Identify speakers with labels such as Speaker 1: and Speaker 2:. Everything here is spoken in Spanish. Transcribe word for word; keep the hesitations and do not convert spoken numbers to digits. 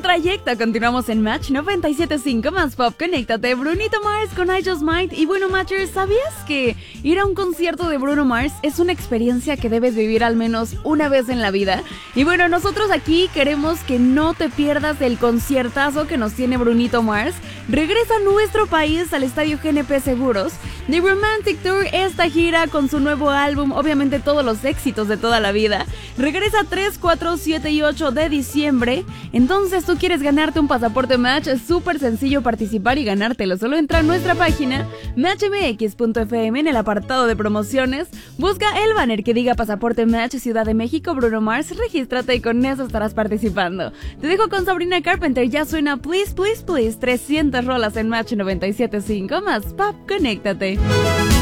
Speaker 1: trayecto. Continuamos en Match noventa y siete punto cinco más Pop. Conéctate. Brunito Mars con I Just Might. Y bueno, Matchers, ¿sabías que ir a un concierto de Bruno Mars es una experiencia que debes vivir al menos una vez en la vida? Y bueno, nosotros aquí queremos que no te pierdas el conciertazo que nos tiene Brunito Mars. Regresa a nuestro país al Estadio G N P Seguros. The Romantic Tour, esta gira con su nuevo álbum, obviamente todos los éxitos de toda la vida. Regresa tres, cuatro, siete y ocho de diciembre. Entonces, ¿tú quieres ganarte un pasaporte Match? Es súper sencillo participar y ganártelo. Solo entra a nuestra página match m x punto f m en el apartado de promociones. Busca el banner que diga Pasaporte Match Ciudad de México Bruno Mars. Regístrate y con eso estarás participando. Te dejo con Sabrina Carpenter. Ya suena Please, Please, Please. trescientas rolas en Match noventa y siete punto cinco más Pop. Conéctate.